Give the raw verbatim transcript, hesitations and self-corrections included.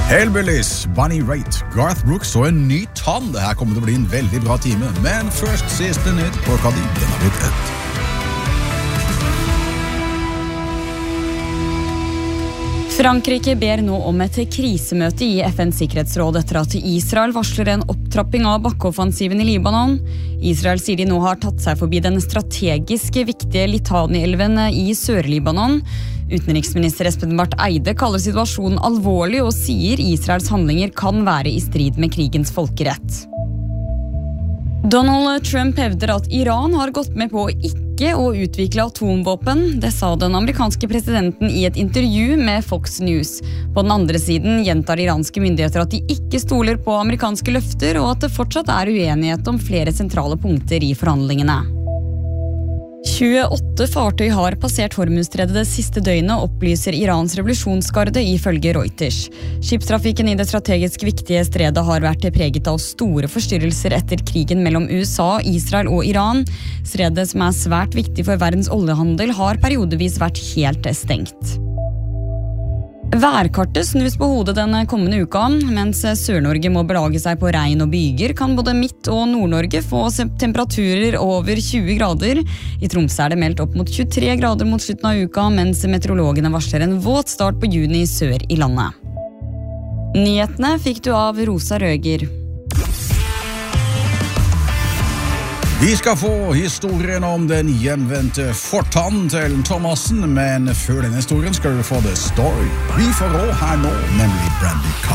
Hellbillies, Bonnie Raitt, Garth Brooks og en ny tann. Det her kommer til å bli en veldig bra time. Men først siste nytt. Klokka di, den har blitt ett. Frankrike ber nå om et krisemøte i F N's sikkerhetsråd etter at Israel varsler en opptrapping av bakkeoffensiven i Libanon. Israel sier de nå har tatt seg forbi den strategisk viktige Litani-elven i Sør-Libanon. Utenriksminister Espen Barth Eide kaller situasjonen alvorlig og sier Israels handlinger kan være i strid med krigens folkerett. Donald Trump hevder at Iran har gått med på ikke å utvikle atomvåpen. Det sa den amerikanske presidenten i et intervju med Fox News. På den andre siden gjentar iranske myndigheter at de ikke stoler på amerikanske løfter, og at det fortsatt er uenighet om flere sentrale punkter i forhandlingene. tjueåtte fartøy har passert Hormuzstredet det siste døgnet, opplyser Irans revolusjonsgarde ifølge Reuters. Skipstrafikken i det strategisk viktige stredet har vært preget av store forstyrrelser etter krigen mellom U S A, Israel og Iran. Stredet, som er svært viktig for verdens oljehandel, har periodevis vært helt stengt. Værkartet snus på hodet den kommende uka. Mens Sør-Norge må belage seg på regn og byger, kan både Midt- og Nord-Norge få temperaturer over tjue grader. I Tromsø er det meldt opp mot tjuetre grader mot slutten av uka, mens meteorologene varsler en våt start på juni sør i landet. Nyhetene fikk du av Rosa Røger. Vi skal få historien om den hjemvendte fortann til Thomassen, men før denne historien skal du få The Story. Vi får råd her nå, nemlig Brandy Carr.